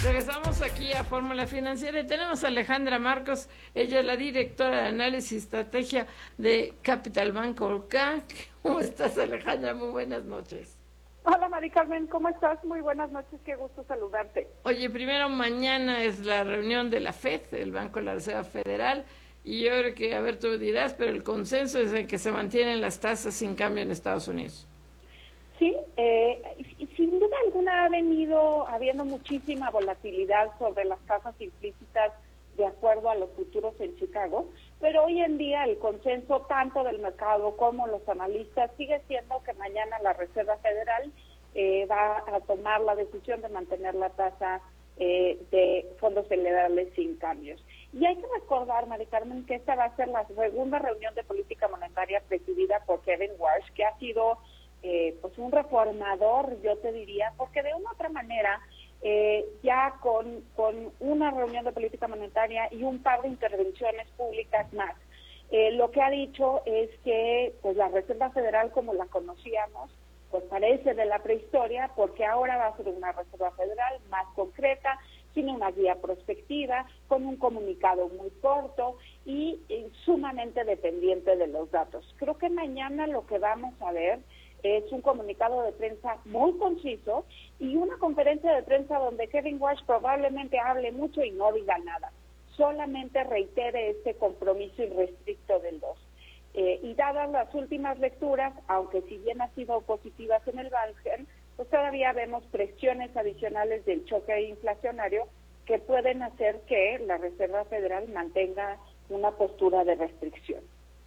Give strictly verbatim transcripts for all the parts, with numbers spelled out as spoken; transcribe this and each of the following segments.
Regresamos aquí a Fórmula Financiera y tenemos a Alejandra Marcos, ella es la directora de análisis y estrategia de Capital Banco C A C. ¿Cómo estás, Alejandra? Muy buenas noches. Hola, Mari Carmen, ¿cómo estás? Muy buenas noches, qué gusto saludarte. Oye, primero mañana es la reunión de la F E D, el Banco de la Reserva Federal, y yo creo que, a ver, tú dirás, pero el consenso es en que se mantienen las tasas sin cambio en Estados Unidos. Sí, eh, sin duda alguna ha venido habiendo muchísima volatilidad sobre las tasas implícitas de acuerdo a los futuros en Chicago, pero hoy en día el consenso tanto del mercado como los analistas sigue siendo que mañana la Reserva Federal eh, va a tomar la decisión de mantener la tasa eh, de fondos federales sin cambios. Y hay que recordar, Mari Carmen, que esta va a ser la segunda reunión de política monetaria presidida por Kevin Warsh, que ha sido Eh, pues un reformador, yo te diría, porque de una u otra manera, eh, ya con, con una reunión de política monetaria y un par de intervenciones públicas más, eh, lo que ha dicho es que pues la Reserva Federal como la conocíamos, pues parece de la prehistoria, porque ahora va a ser una Reserva Federal más concreta, tiene una guía prospectiva, con un comunicado muy corto y, y sumamente dependiente de los datos. Creo que mañana lo que vamos a ver es un comunicado de prensa muy conciso y una conferencia de prensa donde Kevin Warsh probablemente hable mucho y no diga nada, solamente reitere este compromiso irrestricto del dos. Eh, y dadas las últimas lecturas, aunque si bien han sido positivas en el Banken, pues todavía vemos presiones adicionales del choque inflacionario que pueden hacer que la Reserva Federal mantenga una postura de restricción.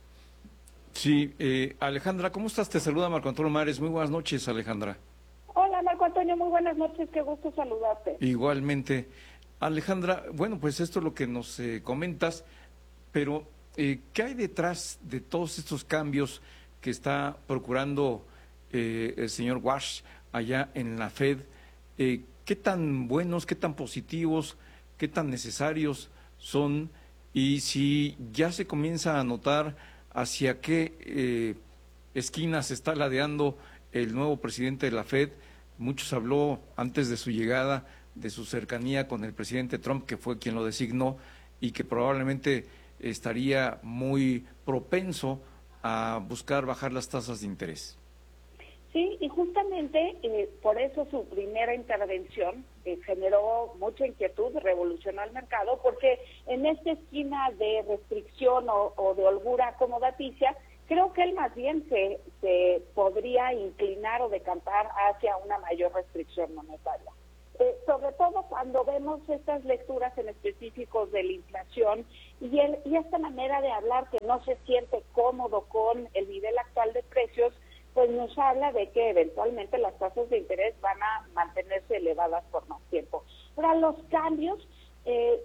Sí, eh, Alejandra, ¿cómo estás? Te saluda Marco Antonio Mares. Muy buenas noches, Alejandra. Hola, Marco Antonio, muy buenas noches, qué gusto saludarte. Igualmente. Alejandra, bueno, pues esto es lo que nos eh, comentas, pero eh, ¿qué hay detrás de todos estos cambios que está procurando eh, el señor Warsh allá en la F E D? Eh, ¿Qué tan buenos, qué tan positivos, qué tan necesarios son? Y si ya se comienza a notar hacia qué eh, esquinas está ladeando el nuevo presidente de la F E D. Muchos habló antes de su llegada de su cercanía con el presidente Trump, que fue quien lo designó, y que probablemente estaría muy propenso a buscar bajar las tasas de interés. Sí, y justamente eh, por eso su primera intervención eh, generó mucha inquietud, revolucionó el mercado, porque en esta esquina de restricción o, o de holgura acomodaticia, creo que él más bien se, se podría inclinar o decantar hacia una mayor restricción monetaria. Eh, sobre todo cuando vemos estas lecturas en específicos de la inflación y, el, y esta manera de hablar que no se siente cómodo con el nivel actual de precios, pues nos habla de que eventualmente las tasas de interés van a mantenerse elevadas por más tiempo. Ahora, los cambios, eh,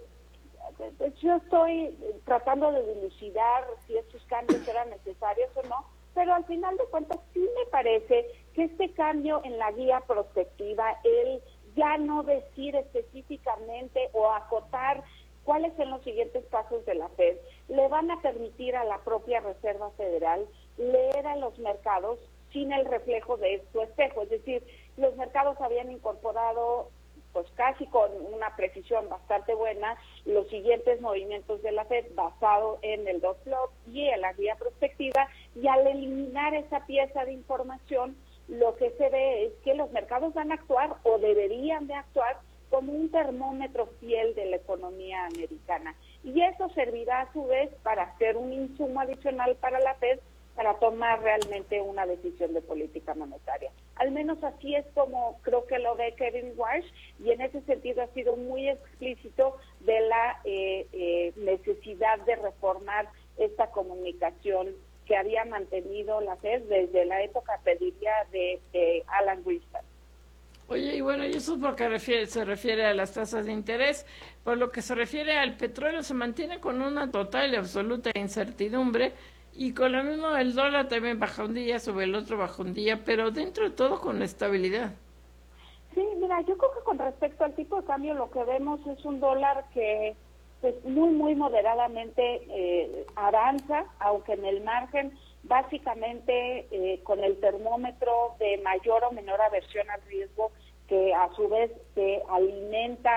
yo estoy tratando de dilucidar si estos cambios eran necesarios o no, pero al final de cuentas sí me parece que este cambio en la guía prospectiva, el ya no decir específicamente o acotar cuáles son los siguientes pasos de la F E D, le van a permitir a la propia Reserva Federal leer a los mercados sin el reflejo de su espejo, es decir, los mercados habían incorporado pues casi con una precisión bastante buena los siguientes movimientos de la F E D basado en el dot plot y en la guía prospectiva, y al eliminar esa pieza de información lo que se ve es que los mercados van a actuar o deberían de actuar como un termómetro fiel de la economía americana, y eso servirá a su vez para ser un insumo adicional para la F E D para tomar realmente una decisión de política monetaria. Al menos así es como creo que lo ve Kevin Warsh, y en ese sentido ha sido muy explícito de la eh, eh, necesidad de reformar esta comunicación que había mantenido la F E D desde la época, pediría, de, de Alan Greenspan. Oye, y bueno, y eso es porque refiere, se refiere a las tasas de interés. Por lo que se refiere al petróleo, se mantiene con una total y absoluta incertidumbre, y con lo mismo el dólar también baja un día, sube el otro, baja un día, pero dentro de todo con estabilidad. Sí, mira, yo creo que con respecto al tipo de cambio lo que vemos es un dólar que pues muy, muy moderadamente eh, avanza, aunque en el margen, básicamente eh, con el termómetro de mayor o menor aversión al riesgo, que a su vez se alimenta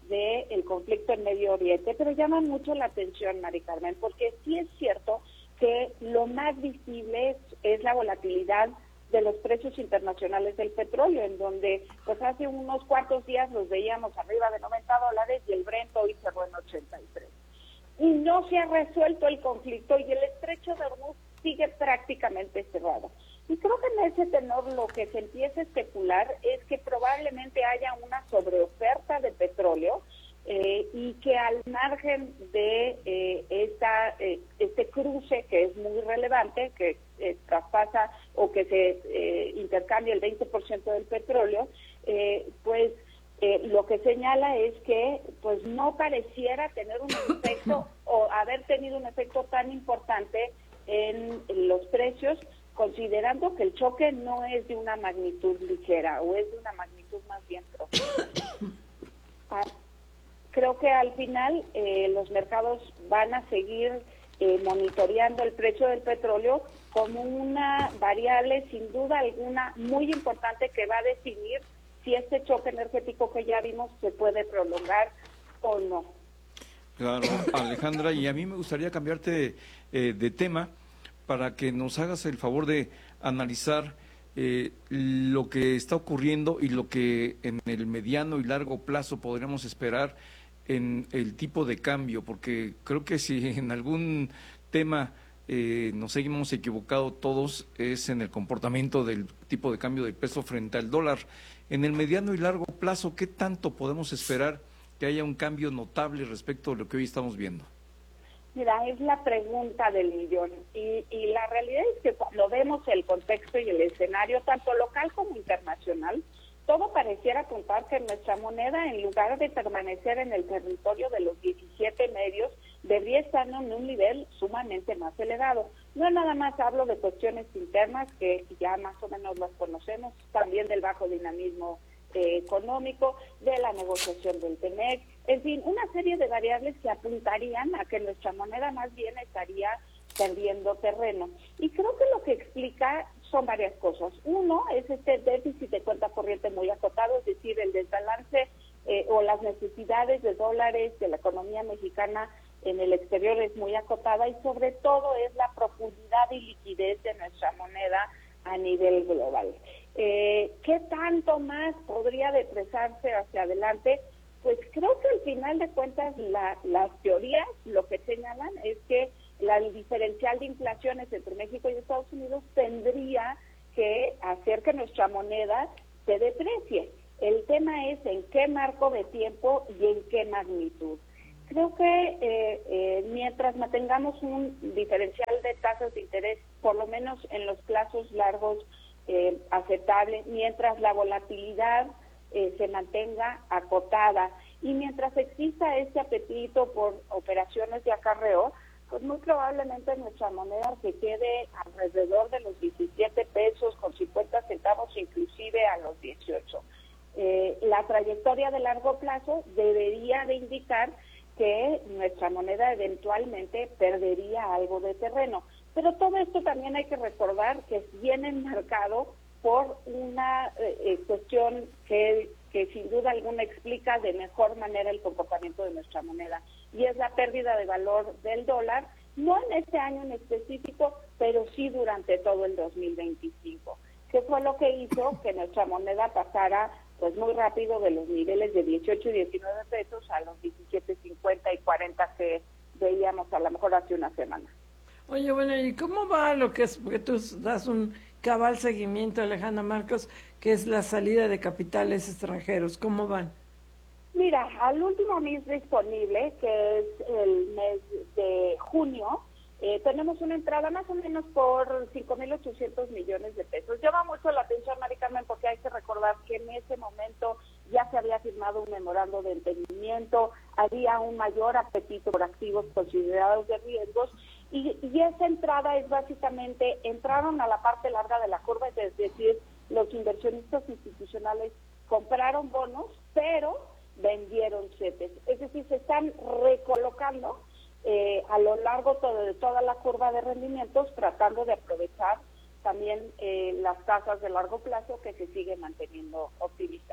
del conflicto en Medio Oriente, pero llama mucho la atención, Mari Carmen, porque sí es cierto que lo más visible es, es la volatilidad de los precios internacionales del petróleo, en donde pues hace unos cuantos días los veíamos arriba de noventa dólares y el Brent hoy cerró en ochenta y tres. Y no se ha resuelto el conflicto y el estrecho de Hormuz sigue prácticamente cerrado. Y creo que en ese tenor lo que se empieza a especular es que probablemente haya una sobreoferta de petróleo eh, y que al margen de eh, esta eh, este cruce que es muy relevante, que eh, traspasa o que se eh, intercambia el veinte por ciento del petróleo, eh, pues eh, lo que señala es que pues no pareciera tener un efecto o haber tenido un efecto tan importante en los precios, considerando que el choque no es de una magnitud ligera o es de una magnitud más bien profunda. Ah, creo que al final eh, los mercados van a seguir eh, monitoreando el precio del petróleo como una variable sin duda alguna muy importante que va a definir si este choque energético que ya vimos se puede prolongar o no. Claro, Alejandra, y a mí me gustaría cambiarte eh, de tema para que nos hagas el favor de analizar eh, lo que está ocurriendo y lo que en el mediano y largo plazo podríamos esperar en el tipo de cambio, porque creo que si en algún tema eh, nos hemos equivocado todos es en el comportamiento del tipo de cambio del peso frente al dólar. En el mediano y largo plazo, ¿qué tanto podemos esperar que haya un cambio notable respecto a lo que hoy estamos viendo? Mira, es la pregunta del millón y, y la realidad es que cuando vemos el contexto y el escenario, tanto local como internacional, todo pareciera apuntar que nuestra moneda, en lugar de permanecer en el territorio de los diecisiete medios, debería estar en un nivel sumamente más elevado. No nada más hablo de cuestiones internas, que ya más o menos las conocemos, también del bajo dinamismo Eh, económico, de la negociación del TEMEC, en fin, una serie de variables que apuntarían a que nuestra moneda más bien estaría perdiendo terreno. Y creo que lo que explica son varias cosas. Uno es este déficit de cuenta corriente muy acotado, es decir, el desbalance eh, o las necesidades de dólares de la economía mexicana en el exterior es muy acotada y sobre todo es la profundidad y liquidez de nuestra moneda a nivel global. Eh, ¿Qué tanto más podría depresarse hacia adelante? Pues creo que al final de cuentas la, las teorías lo que señalan es que la, el diferencial de inflaciones entre México y Estados Unidos tendría que hacer que nuestra moneda se deprecie. El tema es en qué marco de tiempo y en qué magnitud. Creo que eh, eh, mientras mantengamos un diferencial de tasas de interés, por lo menos en los plazos largos, eh, aceptable, mientras la volatilidad eh, se mantenga acotada y mientras exista este apetito por operaciones de acarreo, pues muy probablemente nuestra moneda se quede alrededor de los diecisiete pesos con cincuenta centavos, inclusive a los dieciocho. Eh, la trayectoria de largo plazo debería de indicar que nuestra moneda eventualmente perdería algo de terreno. Pero todo esto también hay que recordar que viene enmarcado por una eh, cuestión que, que sin duda alguna explica de mejor manera el comportamiento de nuestra moneda, y es la pérdida de valor del dólar, no en este año en específico, pero sí durante todo el dos mil veinticinco, que fue lo que hizo que nuestra moneda pasara pues muy rápido de los niveles de dieciocho y diecinueve pesos a los diecisiete, cincuenta y cuarenta que veíamos a lo mejor hace una semana. Oye, bueno, ¿y cómo va lo que es, porque tú das un cabal seguimiento, Alejandra Marcos, que es la salida de capitales extranjeros? ¿Cómo van? Mira, al último mes disponible, que es el mes de junio, eh, tenemos una entrada más o menos por cinco mil ochocientos millones de pesos. Llama mucho la atención, Mari Carmen, porque hay que recordar que en ese momento ya se había firmado un memorando de entendimiento, había un mayor apetito por activos considerados de riesgos, y, y esa entrada es básicamente, entraron a la parte larga de la curva, es decir, los inversionistas institucionales compraron bonos, pero vendieron CETES, es decir, se están recolocando eh, a lo largo todo, de toda la curva de rendimientos, tratando de aprovechar también eh, las tasas de largo plazo que se siguen manteniendo optimistas.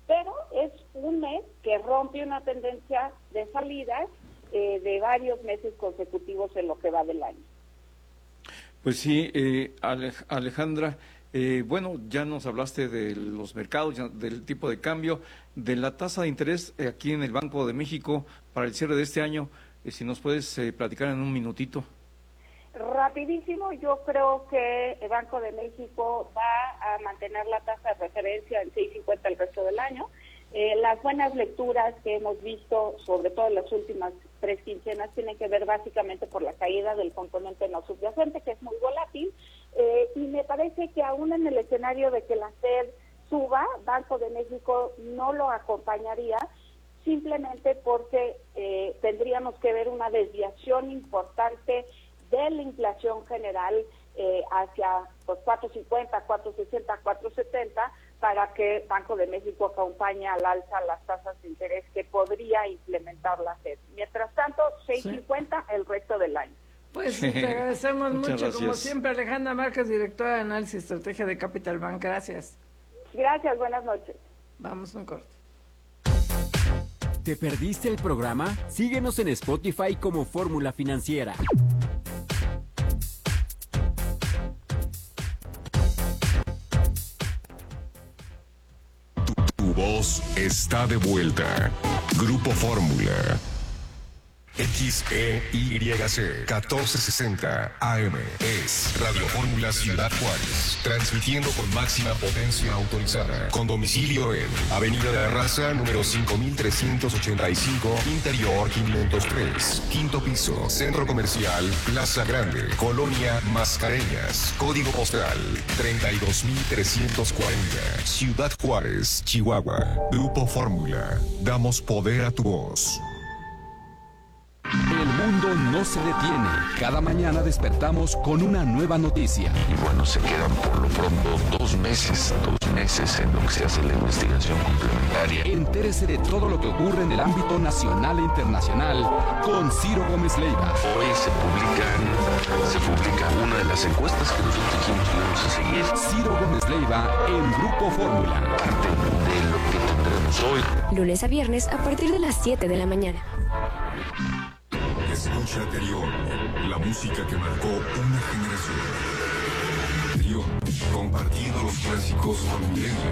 pero es un mes que rompe una tendencia de salidas eh, de varios meses consecutivos en lo que va del año. Pues sí, eh, Alejandra, eh, bueno, ya nos hablaste de los mercados, del tipo de cambio, de la tasa de interés eh, aquí en el Banco de México para el cierre de este año. Eh, si nos puedes eh, platicar en un minutito. Rapidísimo, yo creo que el Banco de México va a mantener la tasa de referencia en seis cincuenta el resto del año. Eh, las buenas lecturas que hemos visto, sobre todo en las últimas tres quincenas, tienen que ver básicamente por la caída del componente no subyacente, que es muy volátil, eh, y me parece que aún en el escenario de que la Fed suba, Banco de México no lo acompañaría, simplemente porque eh, tendríamos que ver una desviación importante de la inflación general eh, hacia pues, cuatro cincuenta, cuatro sesenta, cuatro setenta, para que Banco de México acompañe al alza las tasas de interés que podría implementar la Fed. Mientras tanto, seis cincuenta sí. el resto del año. Pues te agradecemos mucho, gracias. Como siempre, Alejandra Márquez, directora de Análisis y Estrategia de Capital Bank. Gracias. Gracias, buenas noches. Vamos a un corte. ¿Te perdiste el programa? Síguenos en Spotify como Fórmula Financiera. Tu voz está de vuelta. Grupo Fórmula. X E Y C catorce sesenta A M es Radio Fórmula Ciudad Juárez, transmitiendo con máxima potencia autorizada, con domicilio en Avenida de la Raza, número cinco mil trescientos ochenta y cinco, Interior quinientos tres, quinto piso, Centro Comercial Plaza Grande, Colonia Mascareñas, código postal treinta y dos mil trescientos cuarenta, Ciudad Juárez, Chihuahua. Grupo Fórmula, damos poder a tu voz. El mundo no se detiene. Cada mañana despertamos con una nueva noticia. Y bueno, se quedan por lo pronto dos meses, dos meses en lo que se hace la investigación complementaria. Entérese de todo lo que ocurre en el ámbito nacional e internacional con Ciro Gómez Leiva. Hoy se publican, se publica una de las encuestas que nosotros dijimos que íbamos a seguir. Ciro Gómez Leiva en Grupo Fórmula. Parte de lo que tendremos hoy. Lunes a viernes a partir de las siete de la mañana. Escucha Terión, la música que marcó una generación. Terión, compartiendo los clásicos con milenios.